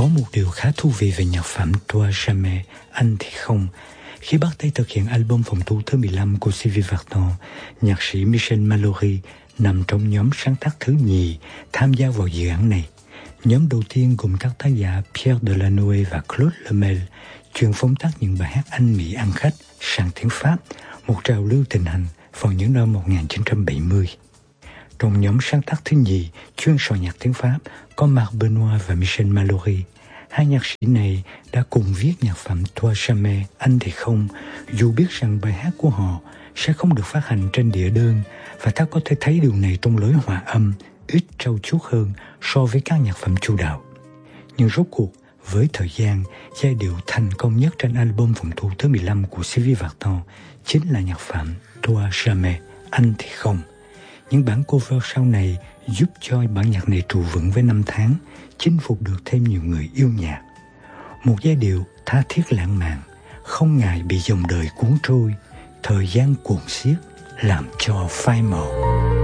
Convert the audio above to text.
Có một điều khá thú vị về nhạc phẩm Toi Jamais, Anh Thì Không. Khi bắt tay thực hiện album phòng thu thứ 15 của Sylvie Vartan, nhạc sĩ Michel Mallory nằm trong nhóm sáng tác thứ nhì tham gia vào dự án này. Nhóm đầu tiên gồm các tác giả Pierre Delanoë và Claude Lemel, chuyên phóng tác những bài hát Anh Mỹ ăn khách sang tiếng Pháp, một trào lưu thịnh hành vào những năm 1970. Trong nhóm sáng tác thứ nhì chuyên soạn nhạc tiếng Pháp có Marc Benoît và Michel Mallory. Hai nhạc sĩ này đã cùng viết nhạc phẩm Toi Jamais, Anh Thì Không, dù biết rằng bài hát của họ sẽ không được phát hành trên đĩa đơn, và ta có thể thấy điều này trong lối hòa âm ít trau chuốt hơn so với các nhạc phẩm chủ đạo. Nhưng rốt cuộc, với thời gian, giai điệu thành công nhất trên album phòng thu thứ 15 của Sylvie Vartan chính là nhạc phẩm Toi Jamais, Anh Thì Không. Những bản cover sau này giúp cho bản nhạc này trụ vững với năm tháng, chinh phục được thêm nhiều người yêu nhạc. Một giai điệu tha thiết lãng mạn, không ngại bị dòng đời cuốn trôi, thời gian cuồng xiết làm cho phai màu.